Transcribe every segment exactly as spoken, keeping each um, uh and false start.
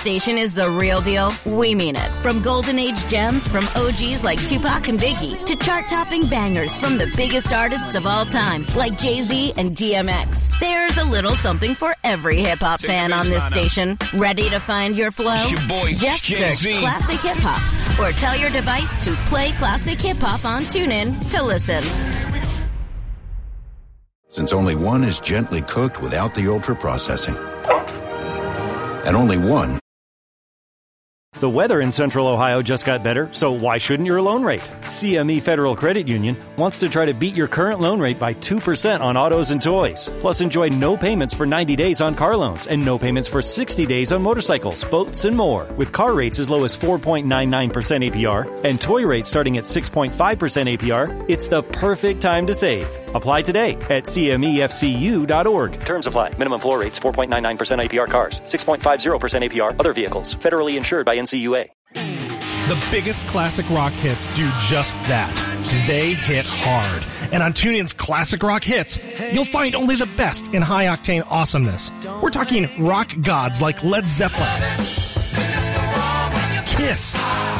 station is the real deal, we mean it. From golden age gems from O Gs like Tupac and Biggie to chart-topping bangers from the biggest artists of all time like Jay-Z and D M X. There's a little something for every hip-hop fan on this station. Ready to find your flow? Your boy, Just Jay-Z. search Classic Hip Hop or tell your device to play Classic Hip Hop on TuneIn to listen. Since only one is gently cooked without the ultra-processing. And only one. The weather in Central Ohio just got better, so why shouldn't your loan rate? C M E Federal Credit Union wants to try to beat your current loan rate by two percent on autos and toys. Plus, enjoy no payments for ninety days on car loans and no payments for sixty days on motorcycles, boats, and more. With car rates as low as four point nine nine percent A P R and toy rates starting at six point five percent A P R, it's the perfect time to save. Apply today at C M E F C U dot org. Terms apply. Minimum floor rates four point nine nine percent A P R cars, six point five zero percent A P R other vehicles. Federally insured by N C U A. The biggest classic rock hits do just that. They hit hard. And on TuneIn's Classic Rock Hits, you'll find only the best in high-octane awesomeness. We're talking rock gods like Led Zeppelin, Kiss,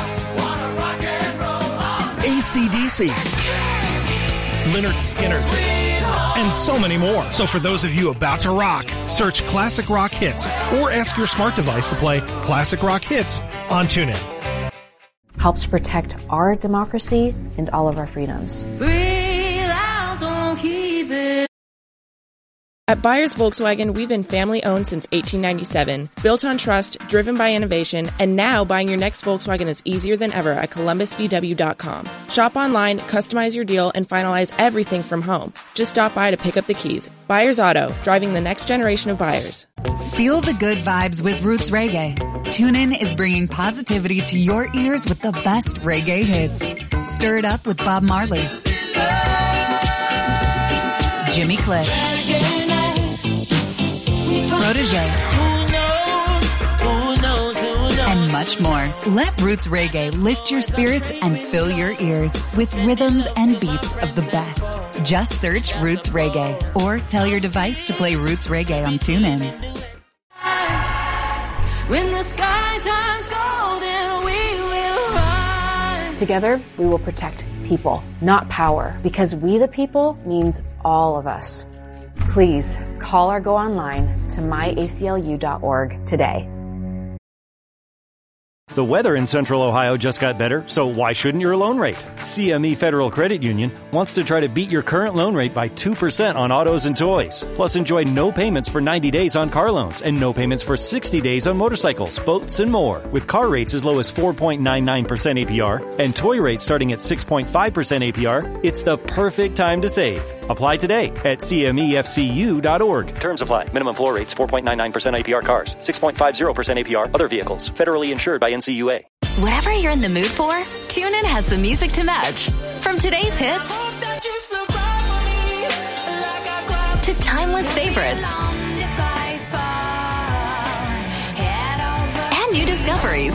A C D C, Lynyrd Skynyrd, and so many more. So for those of you about to rock, search Classic Rock Hits or ask your smart device to play Classic Rock Hits on TuneIn. Helps protect our democracy and all of our freedoms. Breathe out, don't keep it. At Byers Volkswagen, we've been family-owned since eighteen ninety-seven, built on trust, driven by innovation, and now buying your next Volkswagen is easier than ever at Columbus V W dot com. Shop online, customize your deal, and finalize everything from home. Just stop by to pick up the keys. Byers Auto, driving the next generation of buyers. Feel the good vibes with Roots Reggae. TuneIn is bringing positivity to your ears with the best reggae hits. Stir it up with Bob Marley, Jimmy Cliff, Protégé, and much more. Let Roots Reggae lift your spirits and fill your ears with rhythms and beats of the best. Just search Roots Reggae or tell your device to play Roots Reggae on TuneIn. When the sky turns golden, we will rise. Together, we will protect people, not power, because we the people means all of us. Please call or go online to my A C L U dot org today. The weather in Central Ohio just got better, so why shouldn't your loan rate? C M E Federal Credit Union wants to try to beat your current loan rate by two percent on autos and toys. Plus, enjoy no payments for ninety days on car loans and no payments for sixty days on motorcycles, boats, and more. With car rates as low as four point nine nine percent A P R and toy rates starting at six point five percent A P R, it's the perfect time to save. Apply today at C M E F C U dot org. Terms apply. Minimum floor rates four point nine nine percent A P R cars, six point five zero percent A P R other vehicles. Federally insured by N C U A. Whatever you're in the mood for, TuneIn has the music to match. From today's hits to timeless favorites and new discoveries.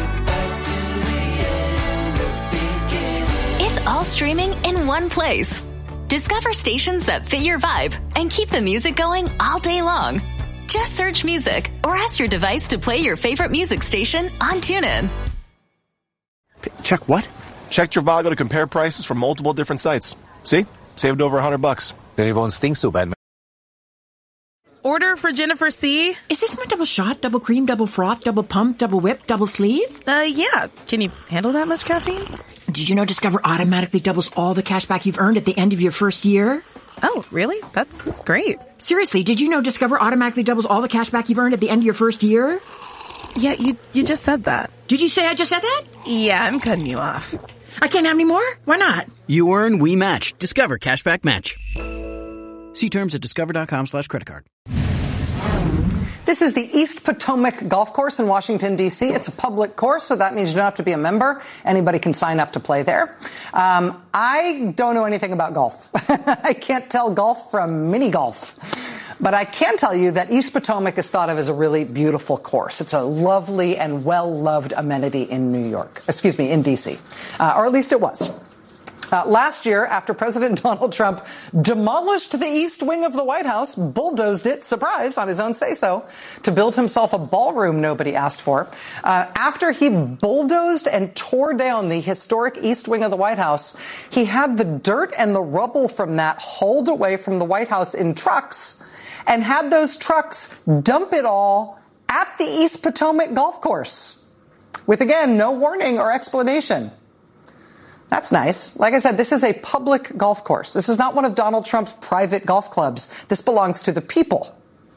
It's all streaming in one place. Discover stations that fit your vibe and keep the music going all day long. Just search music or ask your device to play your favorite music station on TuneIn. Check what? Check Trivago to compare prices from multiple different sites. See? Saved over a hundred bucks. Then it won't stink so bad, man. Order for Jennifer C. Is this my double shot, double cream, double froth, double pump, double whip, double sleeve? Uh, yeah. Can you handle that much caffeine? Did you know Discover automatically doubles all the cash back you've earned at the end of your first year? Oh, really? That's great. Seriously, did you know Discover automatically doubles all the cash back you've earned at the end of your first year? Yeah, you you just said that. Did you say I just said that? Yeah, I'm cutting you off. I can't have any more? Why not? You earn, we match. Discover Cashback Match. See terms at discover.com slash credit card. This is the East Potomac Golf Course in Washington, D C It's a public course, so that means you don't have to be a member. Anybody can sign up to play there. Um, I don't know anything about golf. I can't tell golf from mini golf. But I can tell you that East Potomac is thought of as a really beautiful course. It's a lovely and well-loved amenity in New York. Excuse me, in D C Uh, or at least it was. Uh, last year, after President Donald Trump demolished the east wing of the White House, bulldozed it, surprise, on his own say-so, to build himself a ballroom nobody asked for. Uh, after he bulldozed and tore down the historic east wing of the White House, he had the dirt and the rubble from that hauled away from the White House in trucks and had those trucks dump it all at the East Potomac golf course with, again, no warning or explanation. That's nice. Like I said, this is a public golf course. This is not one of Donald Trump's private golf clubs. This belongs to the people.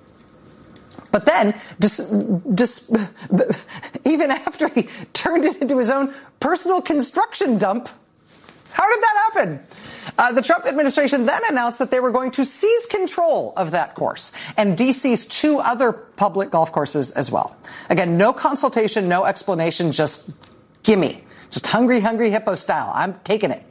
But then, dis, dis, even after he turned it into his own personal construction dump, how did that happen? Uh, the Trump administration then announced that they were going to seize control of that course and D C's two other public golf courses as well. Again, no consultation, no explanation, just gimme. Just hungry, hungry hippo style. I'm taking it.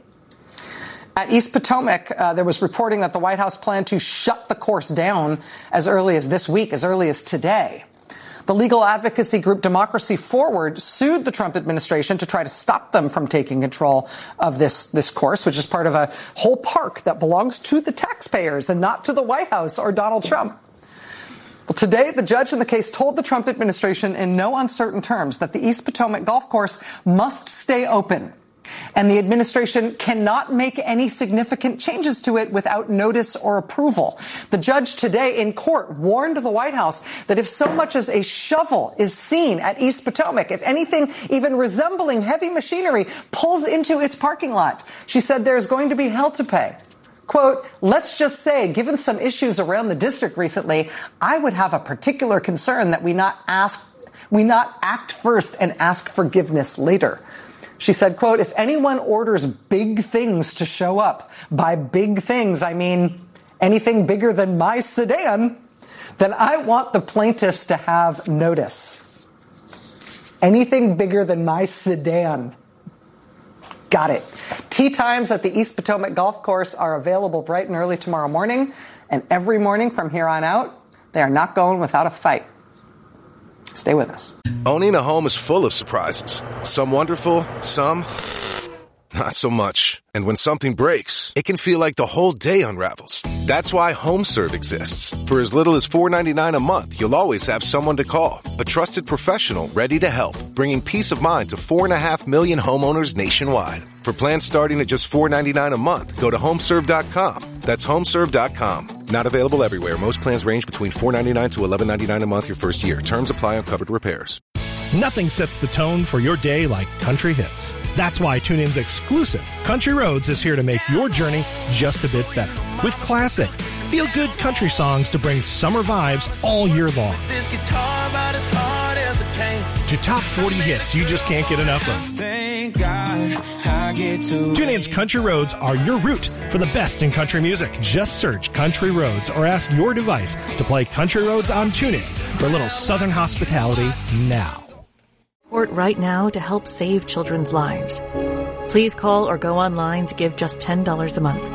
At East Potomac, uh, there was reporting that the White House planned to shut the course down as early as this week, as early as today. The legal advocacy group Democracy Forward sued the Trump administration to try to stop them from taking control of this, this course, which is part of a whole park that belongs to the taxpayers and not to the White House or Donald Trump. Well, today, the judge in the case told the Trump administration in no uncertain terms that the East Potomac golf course must stay open, and the administration cannot make any significant changes to it without notice or approval. The judge today in court warned the White House that if so much as a shovel is seen at East Potomac, if anything even resembling heavy machinery pulls into its parking lot, she said there's going to be hell to pay. Quote, let's just say, given some issues around the district recently, I would have a particular concern that we not ask, we not act first and ask forgiveness later. She said, quote, if anyone orders big things to show up, by big things, I mean anything bigger than my sedan, then I want the plaintiffs to have notice. Anything bigger than my sedan. Got it. Tee times at the East Potomac Golf Course are available bright and early tomorrow morning, and every morning from here on out, they are not going without a fight. Stay with us. Owning a home is full of surprises. Some wonderful, some not so much. And when something breaks, it can feel like the whole day unravels. That's why HomeServe exists. For as little as four dollars and ninety-nine cents a month, you'll always have someone to call. A trusted professional ready to help, bringing peace of mind to four point five million homeowners nationwide. For plans starting at just four dollars and ninety-nine cents a month, go to homeserve dot com. That's homeserve dot com. Not available everywhere. Most plans range between four dollars and ninety-nine cents to eleven dollars and ninety-nine cents a month your first year. Terms apply on covered repairs. Nothing sets the tone for your day like country hits. That's why TuneIn's exclusive Country Roads is here to make your journey just a bit better. With classic, feel-good country songs to bring summer vibes all year long. This guitar about as hard as it can. To top forty hits you just can't get enough of. Thank God I get to TuneIn's Country Roads are your route for the best in country music. Just search Country Roads or ask your device to play Country Roads on TuneIn for a little Southern hospitality now. Support right now to help save children's lives. Please call or go online to give just ten dollars a month.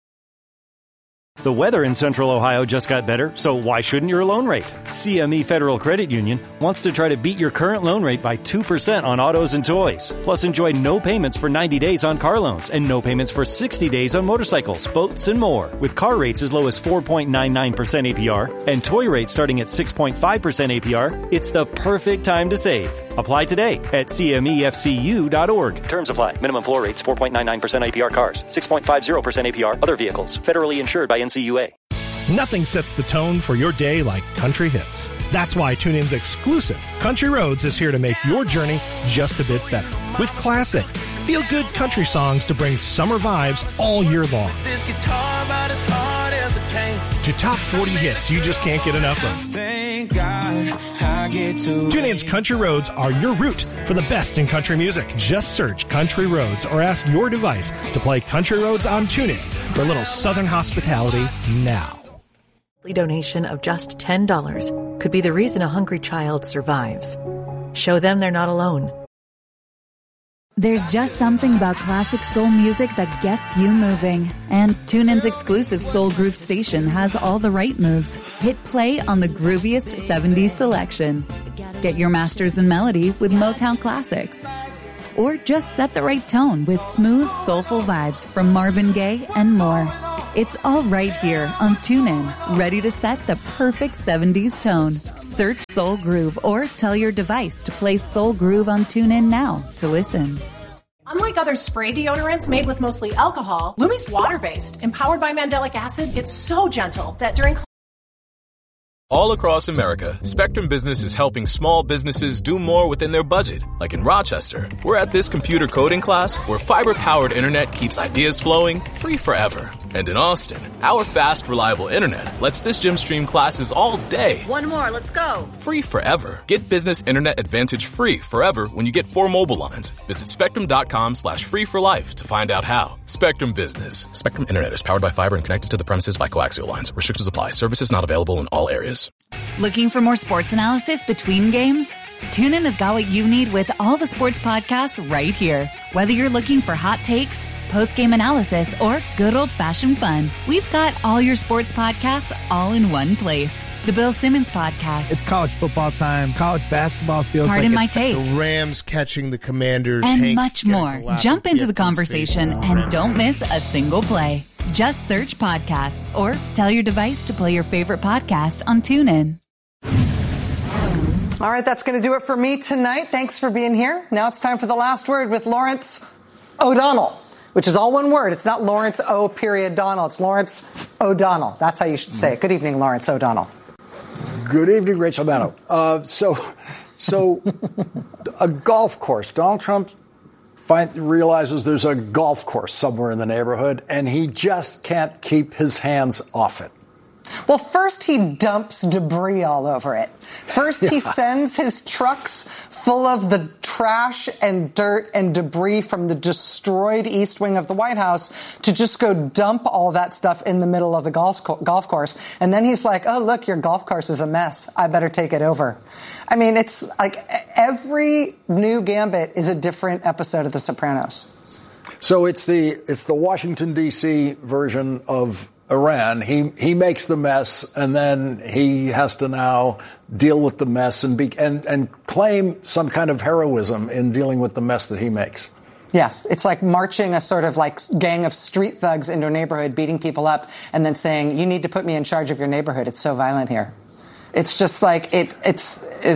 The weather in Central Ohio just got better, so why shouldn't your loan rate? C M E Federal Credit Union wants to try to beat your current loan rate by two percent on autos and toys. Plus, enjoy no payments for ninety days on car loans and no payments for sixty days on motorcycles, boats, and more. With car rates as low as four point nine nine percent A P R and toy rates starting at six point five percent A P R, it's the perfect time to save. Apply today at C M E F C U dot org. Terms apply. Minimum floor rates four point nine nine percent A P R cars, six point five zero percent A P R other vehicles. Federally insured by N C U A. Nothing sets the tone for your day like country hits. That's why TuneIn's exclusive Country Roads is here to make your journey just a bit better. With classic, feel-good country songs to bring summer vibes all year long. This guitar about as hard as it can. To top forty hits you just can't get enough of. Thank God I get to TuneIn's Country Roads are your route for the best in country music. Just search Country Roads or ask your device to play Country Roads on TuneIn for a little Southern hospitality now. A donation of just ten dollars could be the reason a hungry child survives. Show them they're not alone. There's just something about classic soul music that gets you moving. And TuneIn's exclusive Soul Groove station has all the right moves. Hit play on the grooviest seventies selection. Get your masters in melody with Motown Classics. or just set the right tone with smooth, soulful vibes from Marvin Gaye and more. It's all right here on TuneIn, ready to set the perfect seventies tone. Search Soul Groove or tell your device to play Soul Groove on TuneIn now to listen. Unlike other spray deodorants made with mostly alcohol, Lumi's water-based, empowered by mandelic acid. It's so gentle that during all across America, Spectrum Business is helping small businesses do more within their budget. Like in Rochester, we're at this computer coding class where fiber-powered internet keeps ideas flowing free forever. And in Austin, our fast, reliable internet lets this gym stream classes all day. One more, let's go. Free forever. Get Business Internet Advantage free forever when you get four mobile lines. Visit spectrum.com slash free for life to find out how. Spectrum Business. Spectrum Internet is powered by fiber and connected to the premises by coaxial lines. Restrictions apply. Services not available in all areas. Looking for more sports analysis between games? TuneIn has got what you need with all the sports podcasts right here. Whether you're looking for hot takes, post-game analysis, or good old-fashioned fun, we've got all your sports podcasts all in one place. The Bill Simmons Podcast. It's college football time. College basketball feels Pardon like my take. The Rams catching the Commanders. And Hank much more. Jump into the conversation and don't miss a single play. Just search podcasts or tell your device to play your favorite podcast on TuneIn. All right, that's going to do it for me tonight. Thanks for being here. Now it's time for the last word with Lawrence O'Donnell, which is all one word. It's not Lawrence O. period Donnell. It's Lawrence O'Donnell. That's how you should say it. Good evening, Lawrence O'Donnell. Good evening, Rachel Maddow. Uh, so, so a golf course. Donald Trump find, realizes there's a golf course somewhere in the neighborhood, and he just can't keep his hands off it. Well, first he dumps debris all over it. First he yeah. sends his trucks full of the trash and dirt and debris from the destroyed East Wing of the White House to just go dump all that stuff in the middle of the golf golf course. And then he's like, oh, look, your golf course is a mess. I better take it over. I mean, it's like every new gambit is a different episode of The Sopranos. So it's the it's the Washington, D C version of Iran. He he makes the mess, and then he has to now deal with the mess and be and and claim some kind of heroism in dealing with the mess that he makes. Yes, it's like marching a sort of like gang of street thugs into a neighborhood, beating people up, and then saying, "You need to put me in charge of your neighborhood. It's so violent here." It's just like it. It's. It,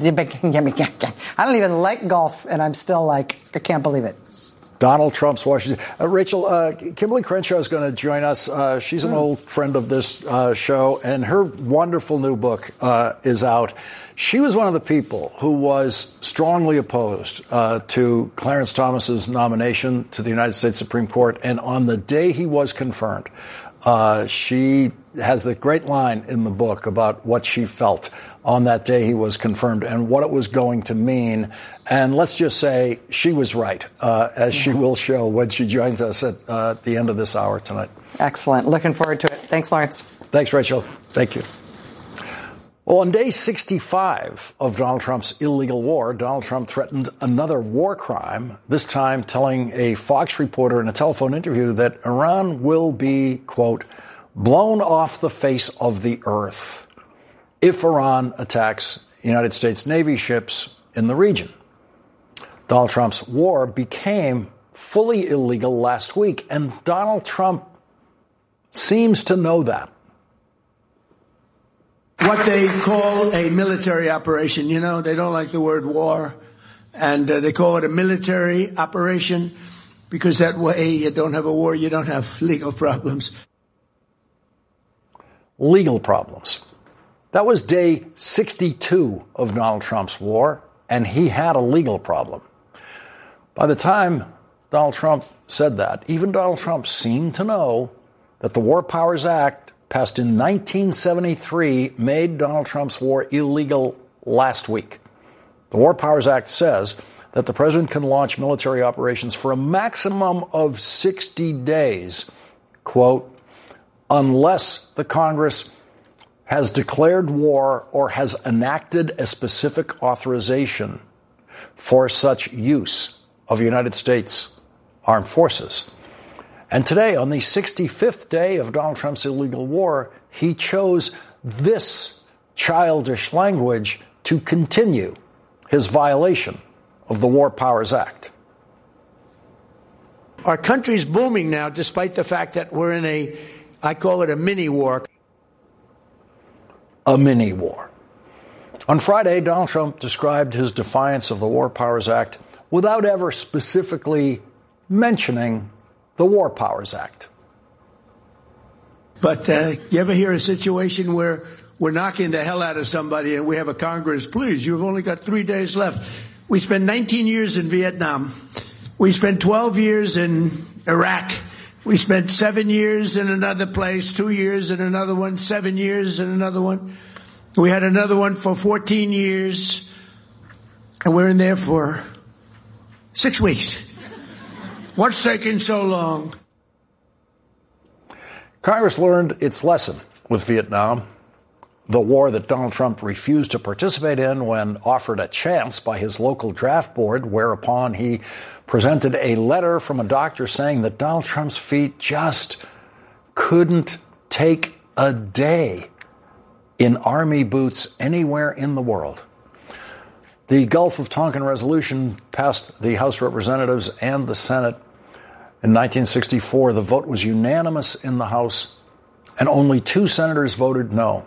I don't even like golf, and I'm still like, I can't believe it. Donald Trump's Washington. Uh, Rachel, uh, Kimberly Crenshaw is going to join us. Uh, she's an old friend of this uh, show, and her wonderful new book uh, is out. She was one of the people who was strongly opposed uh, to Clarence Thomas's nomination to the United States Supreme Court, and on the day he was confirmed, uh, she has the great line in the book about what she felt on that day he was confirmed and what it was going to mean. And let's just say she was right, uh, as she will show when she joins us at uh, the end of this hour tonight. Excellent. Looking forward to it. Thanks, Lawrence. Thanks, Rachel. Thank you. Well, on day sixty-five of Donald Trump's illegal war, Donald Trump threatened another war crime, this time telling a Fox reporter in a telephone interview that Iran will be, quote, blown off the face of the earth if Iran attacks United States Navy ships in the region. Donald Trump's war became fully illegal last week, and Donald Trump seems to know that. What they call a military operation, you know, they don't like the word war, and uh, they call it a military operation because that way you don't have a war, you don't have legal problems. Legal problems. That was day sixty-two of Donald Trump's war, and he had a legal problem. By the time Donald Trump said that, even Donald Trump seemed to know that the War Powers Act, passed in nineteen seventy-three, made Donald Trump's war illegal last week. The War Powers Act says that the president can launch military operations for a maximum of sixty days, quote, unless the Congress has declared war or has enacted a specific authorization for such use of United States armed forces. And today, on the sixty-fifth day of Donald Trump's illegal war, he chose this childish language to continue his violation of the War Powers Act. Our country's booming now, despite the fact that we're in a, I call it a mini war. A mini war. On Friday, Donald Trump described his defiance of the War Powers Act without ever specifically mentioning the War Powers Act. But uh, you ever hear a situation where we're knocking the hell out of somebody and we have a Congress, please, you've only got three days left. We spent nineteen years in Vietnam. We spent twelve years in Iraq. We spent seven years in another place, two years in another one, seven years in another one. We had another one for fourteen years, and we're in there for six weeks. What's taking so long? Congress learned its lesson with Vietnam, the war that Donald Trump refused to participate in when offered a chance by his local draft board, whereupon he presented a letter from a doctor saying that Donald Trump's feet just couldn't take a day in Army boots anywhere in the world. The Gulf of Tonkin resolution passed the House of Representatives and the Senate in nineteen sixty-four. The vote was unanimous in the House, and only two senators voted no.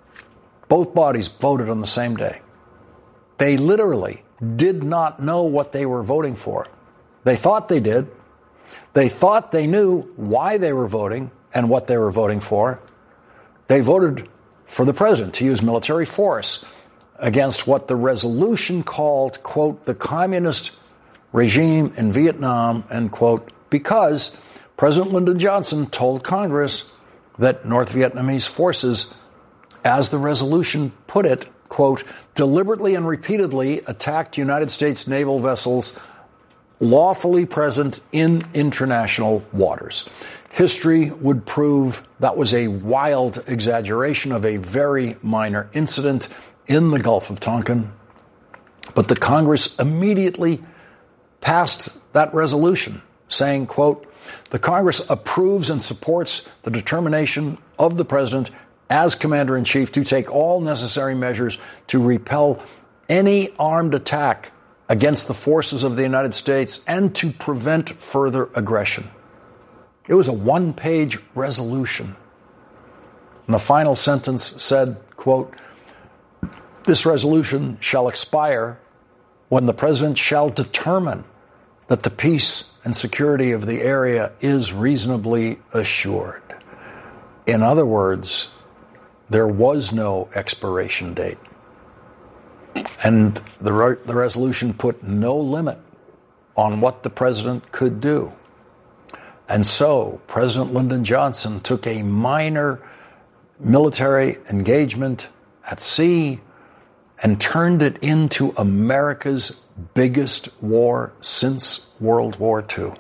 Both bodies voted on the same day. They literally did not know what they were voting for. They thought they did. They thought they knew why they were voting and what they were voting for. They voted for the president to use military force against what the resolution called, quote, the communist regime in Vietnam, end quote, because President Lyndon Johnson told Congress that North Vietnamese forces, as the resolution put it, quote, deliberately and repeatedly attacked United States naval vessels lawfully present in international waters. History would prove that was a wild exaggeration of a very minor incident in the Gulf of Tonkin. But the Congress immediately passed that resolution saying, quote, the Congress approves and supports the determination of the president as commander-in-chief to take all necessary measures to repel any armed attack against the forces of the United States and to prevent further aggression. It was a one-page resolution. And the final sentence said, quote, this resolution shall expire when the president shall determine that the peace and security of the area is reasonably assured. In other words, there was no expiration date. And the, re- the resolution put no limit on what the president could do. And so President Lyndon Johnson took a minor military engagement at sea and turned it into America's biggest war since World War Two.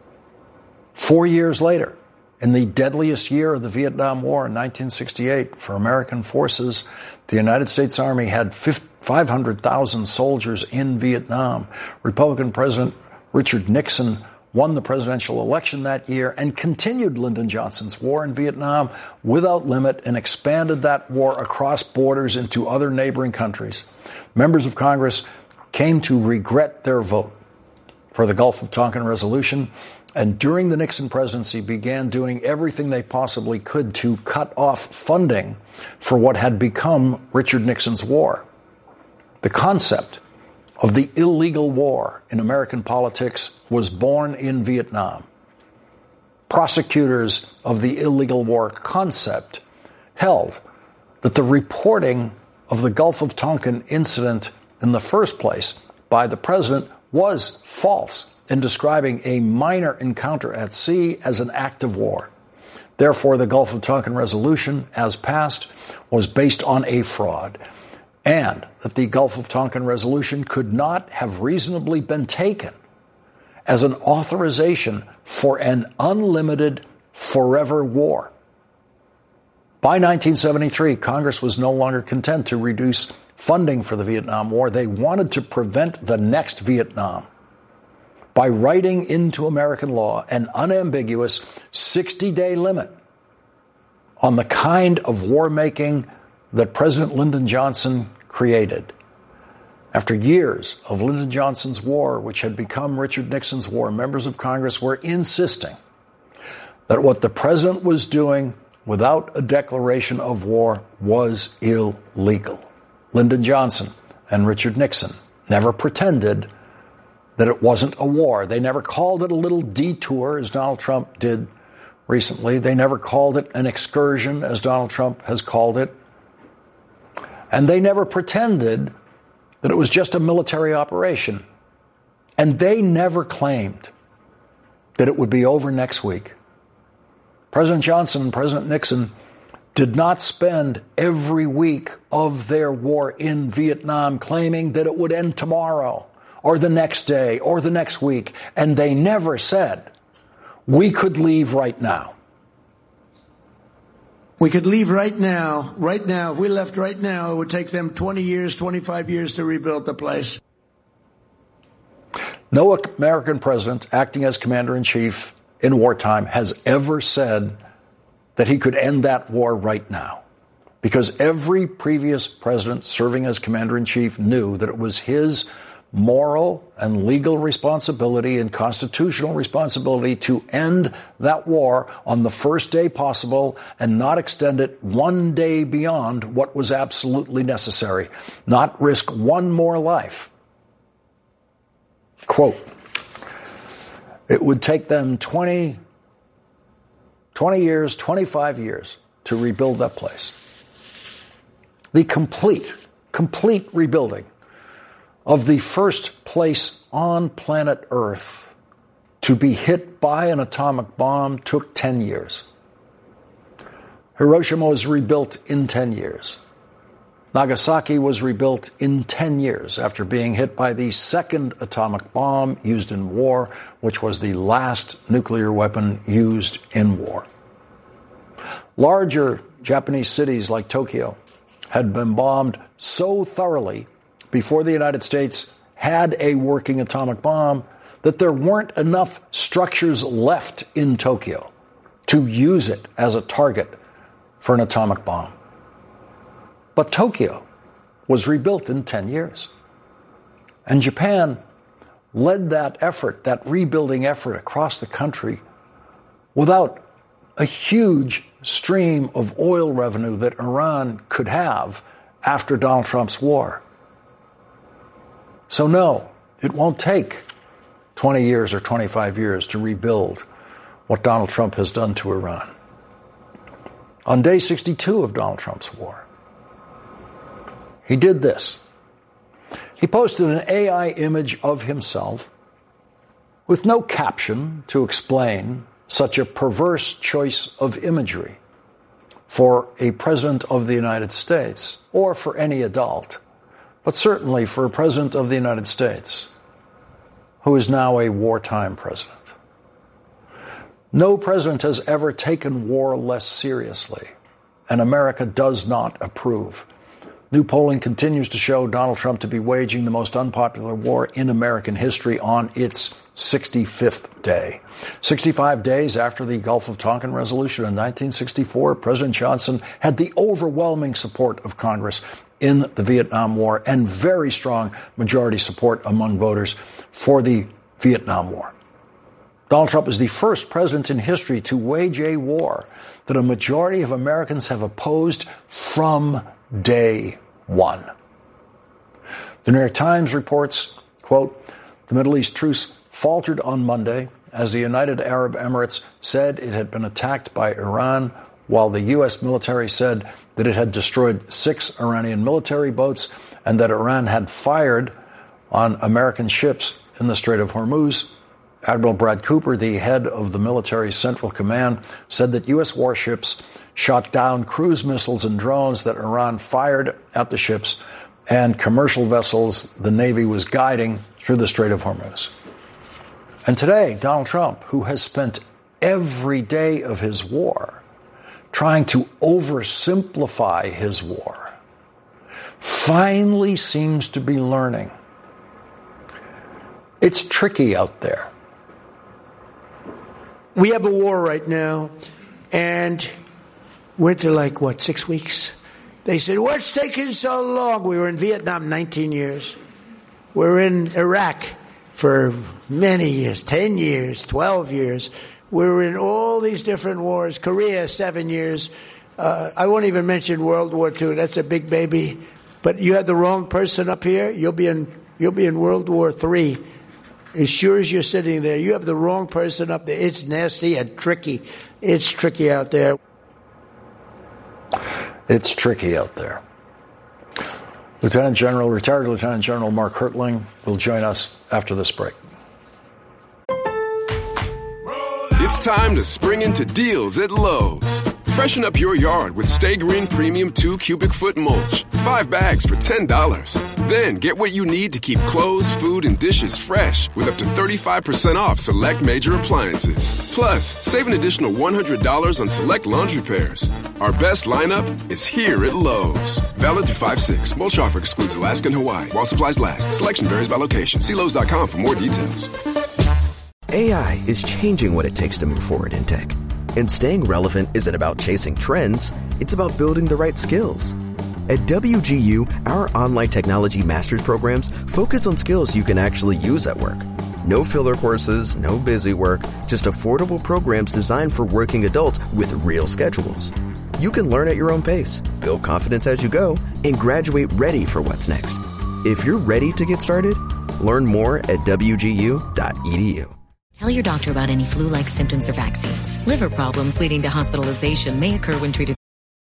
Four years later, in the deadliest year of the Vietnam War in nineteen sixty-eight, for American forces, the United States Army had five hundred thousand soldiers in Vietnam. Republican President Richard Nixon won the presidential election that year and continued Lyndon Johnson's war in Vietnam without limit and expanded that war across borders into other neighboring countries. Members of Congress came to regret their vote for the Gulf of Tonkin resolution, and during the Nixon presidency began doing everything they possibly could to cut off funding for what had become Richard Nixon's war. The concept of the illegal war in American politics was born in Vietnam. Prosecutors of the illegal war concept held that the reporting of the Gulf of Tonkin incident in the first place by the president was false in describing a minor encounter at sea as an act of war. Therefore, the Gulf of Tonkin resolution, as passed, was based on a fraud, and that the Gulf of Tonkin resolution could not have reasonably been taken as an authorization for an unlimited forever war. By nineteen seventy-three, Congress was no longer content to reduce funding for the Vietnam War. They wanted to prevent the next Vietnam by writing into American law an unambiguous sixty-day limit on the kind of war-making that President Lyndon Johnson created. After years of Lyndon Johnson's war, which had become Richard Nixon's war, members of Congress were insisting that what the president was doing without a declaration of war was illegal. Lyndon Johnson and Richard Nixon never pretended that it wasn't a war. They never called it a little detour, as Donald Trump did recently. They never called it an excursion, as Donald Trump has called it. And they never pretended that it was just a military operation. And they never claimed that it would be over next week. President Johnson and President Nixon did not spend every week of their war in Vietnam claiming that it would end tomorrow or the next day or the next week. And they never said, we could leave right now. We could leave right now. Right now. If we left right now, it would take them twenty years, twenty-five years to rebuild the place. No American president acting as commander-in-chief in wartime has ever said that he could end that war right now. Because every previous president serving as commander-in-chief knew that it was his moral and legal responsibility and constitutional responsibility to end that war on the first day possible and not extend it one day beyond what was absolutely necessary, not risk one more life. Quote, it would take them twenty, twenty years, twenty-five years to rebuild that place. The complete, complete rebuilding of the first place on planet Earth to be hit by an atomic bomb took ten years. Hiroshima was rebuilt in ten years. Nagasaki was rebuilt in ten years after being hit by the second atomic bomb used in war, which was the last nuclear weapon used in war. Larger Japanese cities like Tokyo had been bombed so thoroughly before the United States had a working atomic bomb that there weren't enough structures left in Tokyo to use it as a target for an atomic bomb. But Tokyo was rebuilt in ten years. And Japan led that effort, that rebuilding effort across the country without a huge stream of oil revenue that Iran could have after Donald Trump's war. So no, it won't take twenty years or twenty-five years to rebuild what Donald Trump has done to Iran. On day sixty-two of Donald Trump's war, he did this. He posted an A I image of himself with no caption to explain such a perverse choice of imagery for a president of the United States, or for any adult, but certainly for a president of the United States, who is now a wartime president. No president has ever taken war less seriously, and America does not approve. New polling continues to show Donald Trump to be waging the most unpopular war in American history on its sixty-fifth day. sixty-five days after the Gulf of Tonkin resolution in nineteen sixty-four, President Johnson had the overwhelming support of Congress in the Vietnam War and very strong majority support among voters for the Vietnam War. Donald Trump is the first president in history to wage a war that a majority of Americans have opposed from day one. The New York Times reports, quote, the Middle East truce faltered on Monday as the United Arab Emirates said it had been attacked by Iran, while the U S military said that it had destroyed six Iranian military boats and that Iran had fired on American ships in the Strait of Hormuz. Admiral Brad Cooper, the head of the military's Central Command, said that U S warships shot down cruise missiles and drones that Iran fired at the ships and commercial vessels the Navy was guiding through the Strait of Hormuz. And today, Donald Trump, who has spent every day of his war trying to oversimplify his war, finally seems to be learning. It's tricky out there. We have a war right now, and we're into like, what, six weeks? They said, what's taking so long? We were in Vietnam nineteen years. We're in Iraq for many years, ten years, twelve years. We're in all these different wars. Korea, seven years. Uh, I won't even mention World War Two. That's a big baby. But you had the wrong person up here, you'll be in you'll be in World War Three. As sure as you're sitting there, you have the wrong person up there. It's nasty and tricky. It's tricky out there. It's tricky out there. Lieutenant General, retired Lieutenant General Mark Hertling will join us after this break. It's time to spring into deals at Lowe's. Freshen up your yard with Stay Green Premium two cubic foot mulch. Five bags for ten dollars. Then get what you need to keep clothes, food, and dishes fresh with up to thirty-five percent off select major appliances. Plus, save an additional one hundred dollars on select laundry pairs. Our best lineup is here at Lowe's. Valid through five six. Mulch offer excludes Alaska and Hawaii while supplies last. Selection varies by location. See Lowe's dot com for more details. A I is changing what it takes to move forward in tech. And staying relevant isn't about chasing trends, it's about building the right skills. At W G U, our online technology master's programs focus on skills you can actually use at work. No filler courses, no busy work, just affordable programs designed for working adults with real schedules. You can learn at your own pace, build confidence as you go, and graduate ready for what's next. If you're ready to get started, learn more at W G U dot E D U. Tell your doctor about any flu-like symptoms or vaccines. Liver problems leading to hospitalization may occur when treated.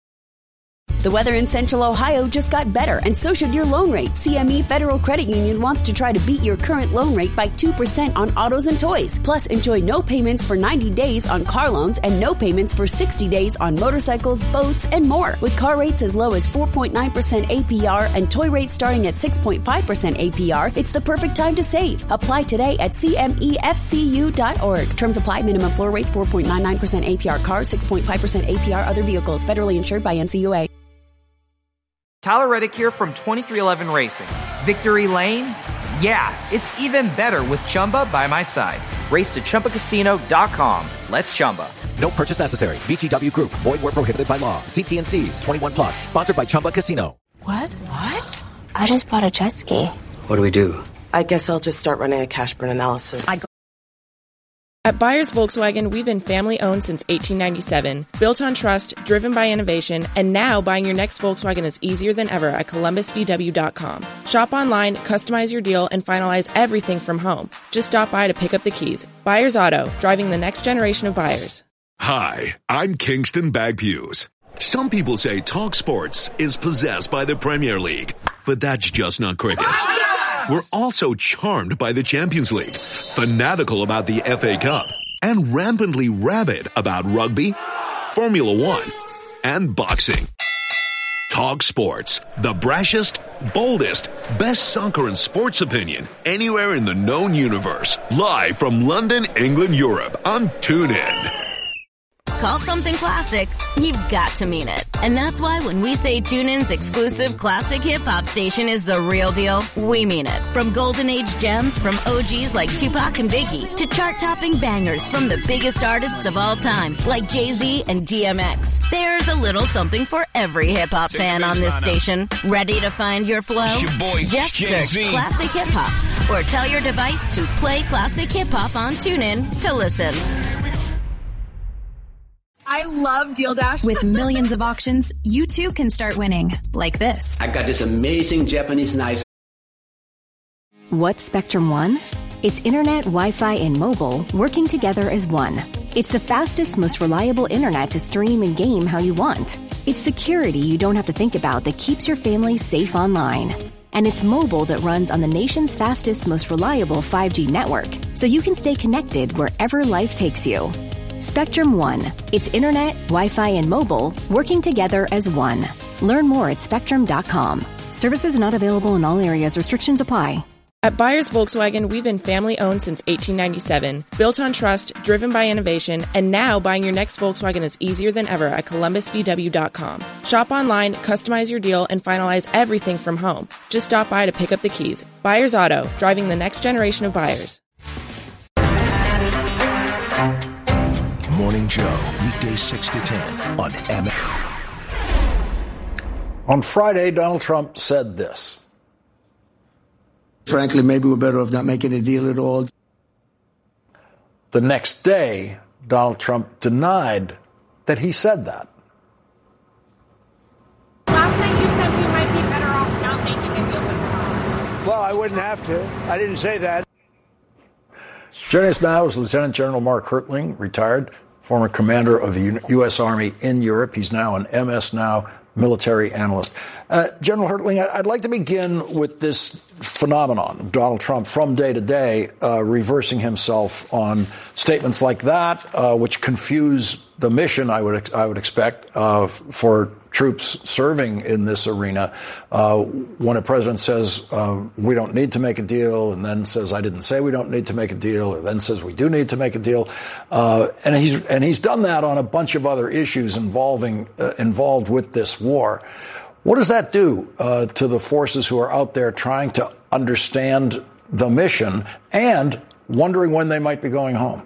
The weather in Central Ohio just got better, and so should your loan rate. C M E Federal Credit Union wants to try to beat your current loan rate by two percent on autos and toys. Plus, enjoy no payments for ninety days on car loans and no payments for sixty days on motorcycles, boats, and more. With car rates as low as four point nine percent A P R and toy rates starting at six point five percent A P R, it's the perfect time to save. Apply today at C M E F C U dot org. Terms apply. Minimum floor rates four point nine nine percent A P R cars, six point five percent A P R other vehicles. Federally insured by N C U A. Tyler Reddick here from twenty-three eleven Racing. Victory Lane? Yeah, it's even better with Chumba by my side. Race to Chumba Casino dot com. Let's Chumba. No purchase necessary. V G W Group. Void where prohibited by law. See T and C's. twenty-one plus. Sponsored by Chumba Casino. What? What? I just bought a jet ski. What do we do? I guess I'll just start running a cash burn analysis. I At Byers Volkswagen, we've been family-owned since eighteen ninety-seven, built on trust, driven by innovation, and now buying your next Volkswagen is easier than ever at Columbus V W dot com. Shop online, customize your deal, and finalize everything from home. Just stop by to pick up the keys. Byers Auto, driving the next generation of buyers. Hi, I'm Kingston Bagpues. Some people say Talk Sports is possessed by the Premier League, but that's just not cricket. We're also charmed by the Champions League, fanatical about the F A Cup, and rampantly rabid about rugby, Formula One, and boxing. Talk Sports, the brashest, boldest, best soccer and sports opinion anywhere in the known universe. Live from London, England, Europe on TuneIn. Call something classic, you've got to mean it. And that's why when we say TuneIn's exclusive classic hip-hop station is the real deal, we mean it. From Golden Age gems from O Gs like Tupac and Biggie to chart-topping bangers from the biggest artists of all time like Jay-Z and D M X. There's a little something for every hip-hop fan on this station. Ready to find your flow? It's your boy, Just Jay-Z. search Classic Hip-Hop or tell your device to play Classic Hip-Hop on TuneIn to listen. I love Deal Dash. With millions of auctions, you too can start winning. Like this. I've got this amazing Japanese knife. What's Spectrum One? It's internet, Wi-Fi, and mobile working together as one. It's the fastest, most reliable internet to stream and game how you want. It's security you don't have to think about that keeps your family safe online. And it's mobile that runs on the nation's fastest, most reliable five G network, so you can stay connected wherever life takes you. Spectrum One. It's internet, Wi-Fi, and mobile working together as one. Learn more at spectrum dot com. Services not available in all areas. Restrictions apply. At Byers Volkswagen, we've been family-owned since eighteen ninety-seven, built on trust, driven by innovation, and now buying your next Volkswagen is easier than ever at Columbus V W dot com. Shop online, customize your deal, and finalize everything from home. Just stop by to pick up the keys. Byers Auto, driving the next generation of buyers. Morning Joe, weekdays six to ten on M. On Friday, Donald Trump said this. Frankly, maybe we're better off not making a deal at all. The next day, Donald Trump denied that he said that. Last night you said we might be better off not making a deal with Iran. Well, I wouldn't have to. I didn't say that. Joining us now is Lieutenant General Mark Hertling, retired, former commander of the U S. Army in Europe. He's now an M S Now military analyst. Uh, General Hertling, I'd like to begin with this phenomenon of Donald Trump from day to day uh, reversing himself on statements like that, uh, which confuse the mission, I would I would expect, uh, for troops serving in this arena. Uh, when a president says, uh, we don't need to make a deal, and then says, I didn't say we don't need to make a deal, or then says we do need to make a deal. Uh, and he's and he's done that on a bunch of other issues involving uh, involved with this war. What does that do uh, to the forces who are out there trying to understand the mission and wondering when they might be going home?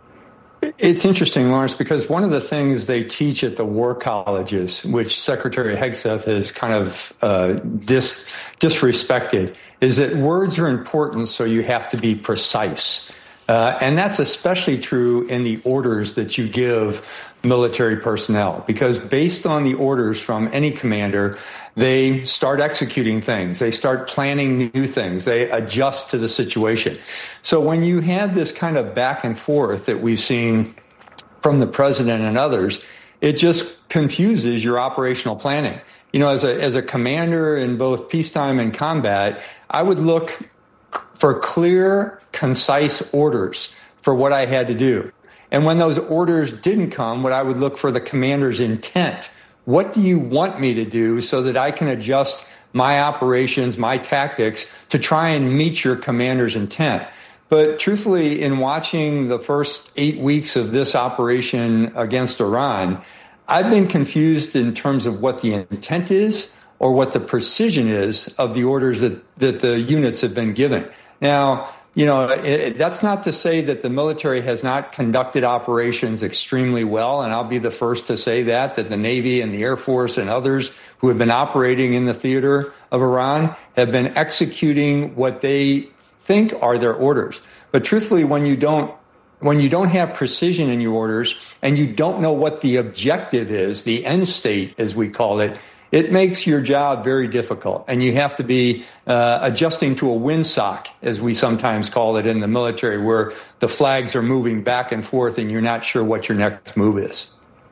It's interesting, Lawrence, because one of the things they teach at the war colleges, which Secretary Hegseth has kind of uh, dis- disrespected, is that words are important, so you have to be precise. Uh, and that's especially true in the orders that you give military personnel, because based on the orders from any commander, they start executing things. They start planning new things. They adjust to the situation. So when you have this kind of back and forth that we've seen from the president and others, it just confuses your operational planning. You know, as a, as a commander in both peacetime and combat, I would look for clear, concise orders for what I had to do. And when those orders didn't come, what I would look for the commander's intent. What do you want me to do so that I can adjust my operations, my tactics to try and meet your commander's intent? But truthfully, in watching the first eight weeks of this operation against Iran, I've been confused in terms of what the intent is or what the precision is of the orders that, that the units have been given. Now, you know, it, that's not to say that the military has not conducted operations extremely well, and I'll be the first to say that, that the Navy and the Air Force and others who have been operating in the theater of Iran have been executing what they think are their orders. But truthfully, when you don't when you don't have precision in your orders and you don't know what the objective is, the end state, as we call it, it makes your job very difficult, and you have to be uh, adjusting to a windsock, as we sometimes call it in the military, where the flags are moving back and forth and you're not sure what your next move is.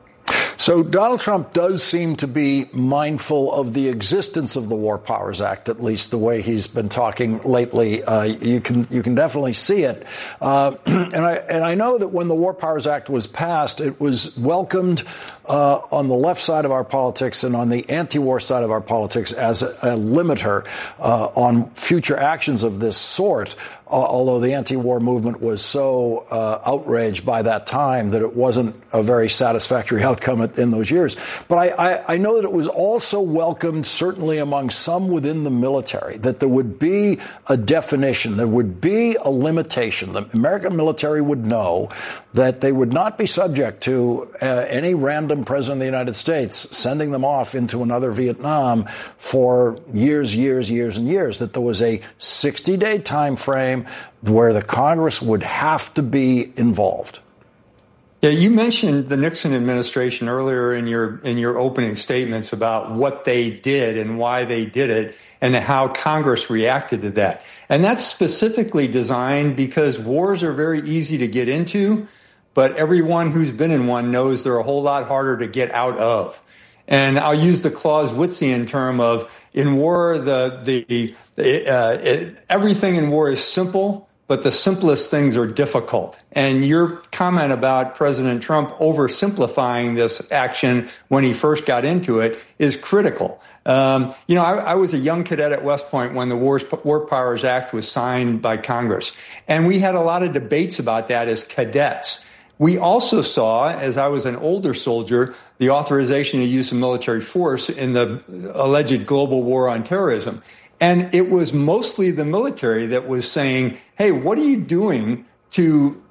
So Donald Trump does seem to be mindful of the existence of the War Powers Act, at least the way he's been talking lately. Uh, you can you can definitely see it. Uh, and I and I know that when the War Powers Act was passed, it was welcomed uh, on the left side of our politics and on the anti-war side of our politics as a, a limiter uh, on future actions of this sort. Uh, although the anti-war movement was so uh, outraged by that time that it wasn't a very satisfactory outcome in those years. But I, I, I know that it was also welcomed, certainly among some within the military, that there would be a definition, there would be a limitation. The American military would know that they would not be subject to uh, any random president of the United States sending them off into another Vietnam for years, years, years, and years, that there was a sixty-day time frame where the Congress would have to be involved. Yeah, you mentioned the Nixon administration earlier in your in your opening statements about what they did and why they did it and how Congress reacted to that. And that's specifically designed because wars are very easy to get into, but everyone who's been in one knows they're a whole lot harder to get out of. And I'll use the Clausewitzian term of, in war, the the uh, it, everything in war is simple, but the simplest things are difficult. And your comment about President Trump oversimplifying this action when he first got into it is critical. Um, you know, I, I was a young cadet at West Point when the War, War Powers Act was signed by Congress. And we had a lot of debates about that as cadets. We also saw, as I was an older soldier, the authorization of use of military force in the alleged global war on terrorism. And it was mostly the military that was saying, hey, what are you doing to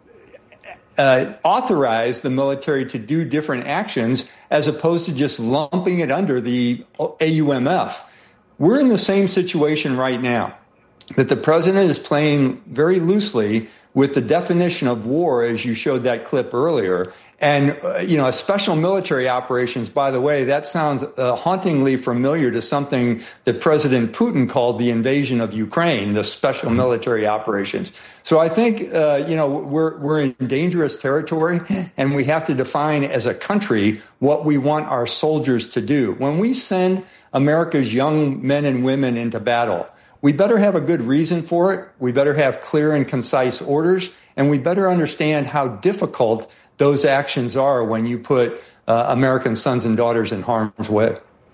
uh, authorize the military to do different actions as opposed to just lumping it under the A U M F? We're in the same situation right now. that the president is playing very loosely with the definition of war, as you showed that clip earlier. And, uh, you know, a special military operations, by the way, that sounds uh, hauntingly familiar to something that President Putin called the invasion of Ukraine, the special military operations. So I think, uh, you know, we're, we're in dangerous territory, and we have to define as a country what we want our soldiers to do. When we send America's young men and women into battle, we better have a good reason for it. We better have clear and concise orders, and we better understand how difficult those actions are when you put uh, American sons and daughters in harm's way.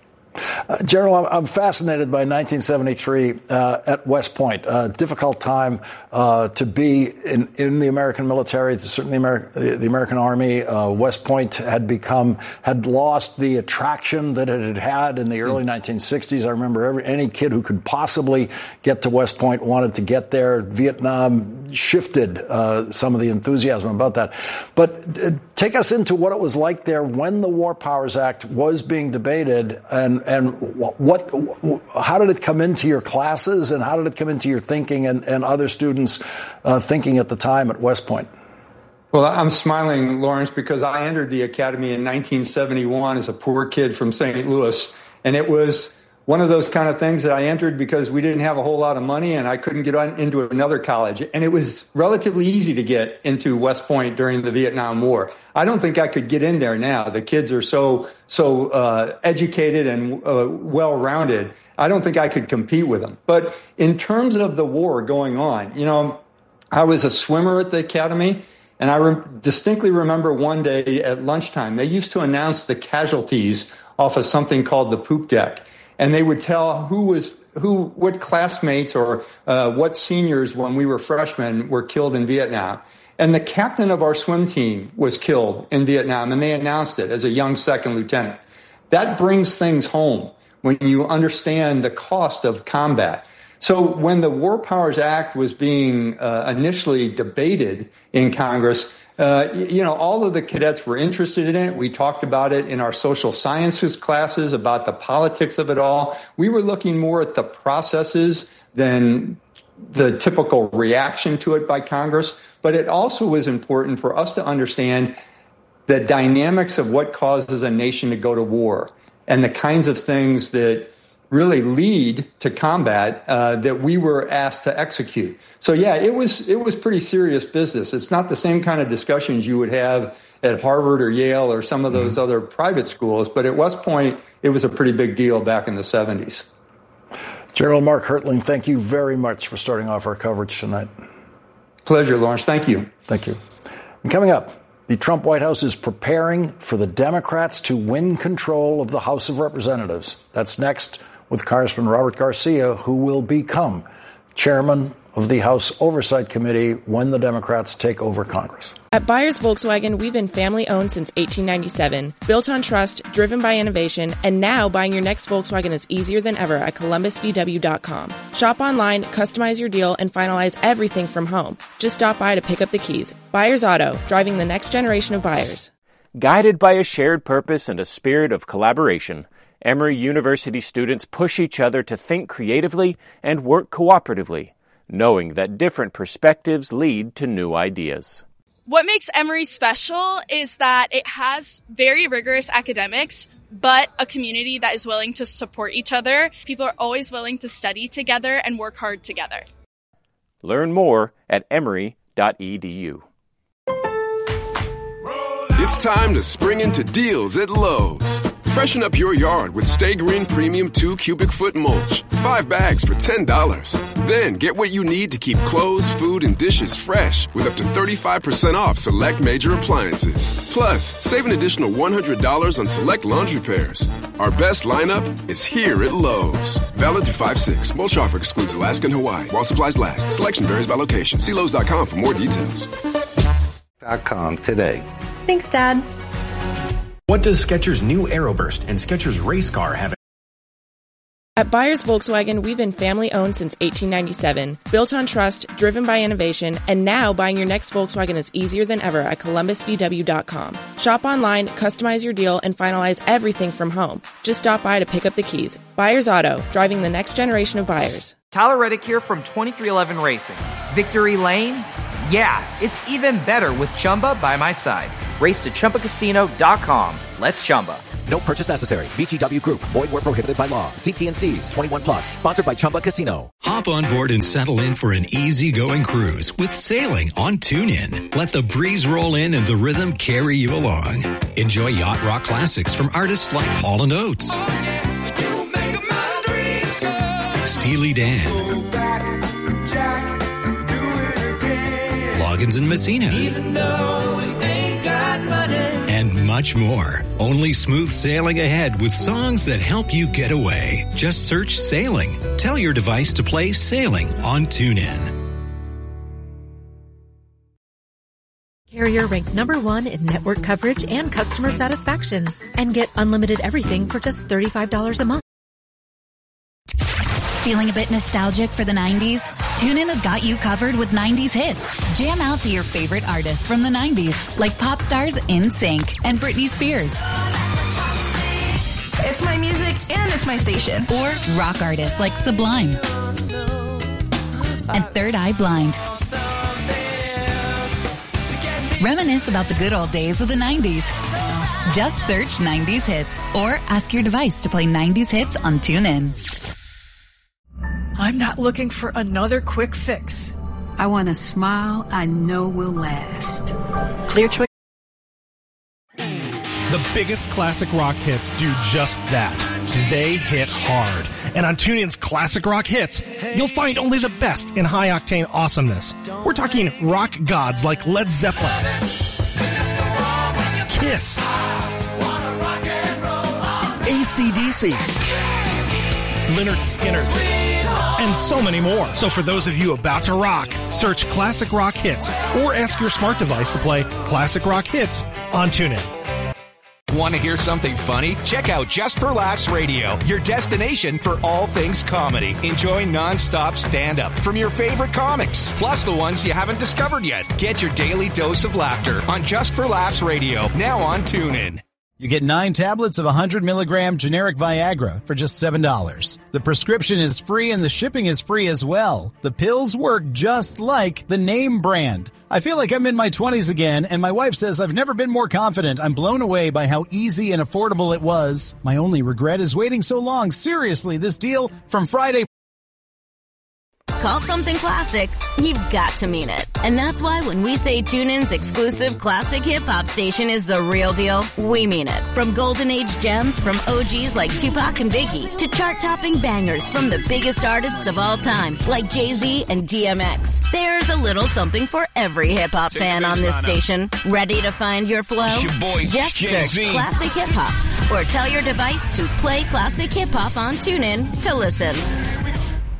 Uh, General, I'm, I'm fascinated by nineteen seventy-three uh, at West Point. Uh, difficult time uh, to be in, in the American military, certainly Ameri- the, the American Army. Uh, West Point had become, had lost the attraction that it had had in the early mm. nineteen sixties. I remember every, any kid who could possibly get to West Point wanted to get there. Vietnam shifted uh, some of the enthusiasm about that. But uh, take us into what it was like there when the War Powers Act was being debated, and And what, how did it come into your classes, and how did it come into your thinking and, and other students' uh, thinking at the time at West Point? Well, I'm smiling, Lawrence, because I entered the academy in nineteen seventy-one as a poor kid from Saint Louis, and it was one of those kind of things that I entered because we didn't have a whole lot of money and I couldn't get on into another college. And it was relatively easy to get into West Point during the Vietnam War. I don't think I could get in there now. The kids are so, so uh, educated and uh, well-rounded. I don't think I could compete with them. But in terms of the war going on, you know, I was a swimmer at the academy, and I re- distinctly remember one day at lunchtime, they used to announce the casualties off of something called the poop deck. And they would tell who was who, what classmates or uh, what seniors when we were freshmen were killed in Vietnam. And the captain of our swim team was killed in Vietnam, and they announced it as a young second lieutenant. That brings things home when you understand the cost of combat. So when the War Powers Act was being uh, initially debated in Congress, Uh, you know, all of the cadets were interested in it. We talked about it in our social sciences classes, about the politics of it all. We were looking more at the processes than the typical reaction to it by Congress. But it also was important for us to understand the dynamics of what causes a nation to go to war and the kinds of things that really lead to combat uh, that we were asked to execute. So, yeah, it was it was pretty serious business. It's not the same kind of discussions you would have at Harvard or Yale or some of those mm-hmm. other private schools. But at West Point, it was a pretty big deal back in the seventies. General Mark Hertling, thank you very much for starting off our coverage tonight. Pleasure, Lawrence. Thank you. Thank you. And coming up, the Trump White House is preparing for the Democrats to win control of the House of Representatives. That's next with Congressman Robert Garcia, who will become chairman of the House Oversight Committee when the Democrats take over Congress. At Byers Volkswagen, we've been family-owned since eighteen ninety-seven, built on trust, driven by innovation, and now buying your next Volkswagen is easier than ever at columbus v w dot com. Shop online, customize your deal, and finalize everything from home. Just stop by to pick up the keys. Byers Auto, driving the next generation of buyers. Guided by a shared purpose and a spirit of collaboration, Emory University students push each other to think creatively and work cooperatively, knowing that different perspectives lead to new ideas. What makes Emory special is that it has very rigorous academics, but a community that is willing to support each other. People are always willing to study together and work hard together. Learn more at emory dot e d u. It's time to spring into deals at Lowe's. Freshen up your yard with Stay Green Premium two cubic foot mulch. Five bags for ten dollars. Then get what you need to keep clothes, food, and dishes fresh with up to thirty-five percent off select major appliances. Plus, save an additional one hundred dollars on select laundry pairs. Our best lineup is here at Lowe's. Valid through five six. Mulch offer excludes Alaska and Hawaii while supplies last. Selection varies by location. See Lowe's dot com for more details. .com today. Thanks, Dad. What does Skechers' new Aeroburst and Skechers Race Car have? At Byers Volkswagen, we've been family-owned since eighteen ninety-seven, built on trust, driven by innovation, and now buying your next Volkswagen is easier than ever at columbus v w dot com. Shop online, customize your deal, and finalize everything from home. Just stop by to pick up the keys. Byers Auto, driving the next generation of buyers. Tyler Reddick here from twenty-three eleven Racing. Victory Lane? Yeah, it's even better with Chumba by my side. Race to Chumba Casino dot com. Let's Chumba. No purchase necessary. V G W Group. Void where prohibited by law. See T and C's. twenty-one plus. Sponsored by Chumba Casino. Hop on board and settle in for an easygoing cruise with sailing on TuneIn. Let the breeze roll in and the rhythm carry you along. Enjoy yacht rock classics from artists like Hall and Oates, Steely Dan, Loggins and Messina, even though we ain't got money, and much more. Only smooth sailing ahead with songs that help you get away. Just search Sailing. Tell your device to play Sailing on TuneIn. Carrier ranked number one in network coverage and customer satisfaction. And get unlimited everything for just thirty-five dollars a month. Feeling a bit nostalgic for the nineties? TuneIn has got you covered with nineties hits. Jam out to your favorite artists from the nineties, like pop stars NSYNC and Britney Spears. It's my music and it's my station. Or rock artists like Sublime and Third Eye Blind. Reminisce about the good old days of the nineties. Just search nineties hits or ask your device to play nineties hits on TuneIn. I'm not looking for another quick fix. I want a smile I know will last. Clear Choice. The biggest classic rock hits do just that. They hit hard. And on TuneIn's Classic Rock Hits, you'll find only the best in high-octane awesomeness. We're talking rock gods like Led Zeppelin, Kiss, A C D C, Lynyrd Skynyrd, and so many more. So for those of you about to rock, search Classic Rock Hits or ask your smart device to play Classic Rock Hits on TuneIn. Want to hear something funny? Check out Just for Laughs Radio, your destination for all things comedy. Enjoy non-stop stand-up from your favorite comics, plus the ones you haven't discovered yet. Get your daily dose of laughter on Just for Laughs Radio, now on TuneIn. You get nine tablets of one hundred milligram generic Viagra for just seven dollars. The prescription is free and the shipping is free as well. The pills work just like the name brand. I feel like I'm in my twenties again, and my wife says I've never been more confident. I'm blown away by how easy and affordable it was. My only regret is waiting so long. Seriously, this deal from Friday... Call something classic, you've got to mean it. And that's why when we say TuneIn's exclusive classic hip-hop station is the real deal, we mean it. From golden age gems from O Gs like Tupac and Biggie to chart-topping bangers from the biggest artists of all time like Jay-Z and D M X. There's a little something for every hip-hop fan on this station. Ready to find your flow? Your boy, Just Jay-Z. search classic hip-hop or tell your device to play classic hip-hop on TuneIn to listen.